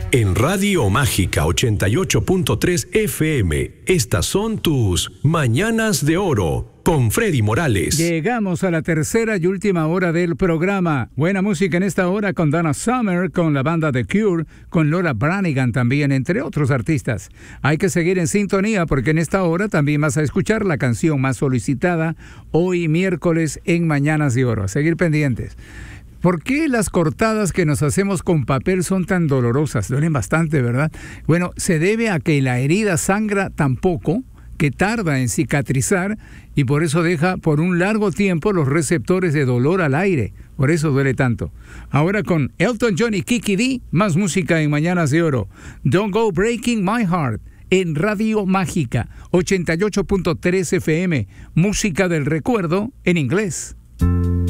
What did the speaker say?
En Radio Mágica 88.3 FM, estas son tus Mañanas de Oro con Freddy Morales. Llegamos a la tercera y última hora del programa. Buena música en esta hora con Donna Summer, con la banda The Cure, con Laura Branigan también, entre otros artistas. Hay que seguir en sintonía porque en esta hora también vas a escuchar la canción más solicitada hoy miércoles en Mañanas de Oro. A seguir pendientes. ¿Por qué las cortadas que nos hacemos con papel son tan dolorosas? Duelen bastante, ¿verdad? Bueno, se debe a que la herida sangra tan poco, que tarda en cicatrizar y por eso deja por un largo tiempo los receptores de dolor al aire. Por eso duele tanto. Ahora con Elton John y Kiki D, más música en Mañanas de Oro. Don't Go Breaking My Heart en Radio Mágica 88.3 FM. Música del recuerdo en inglés.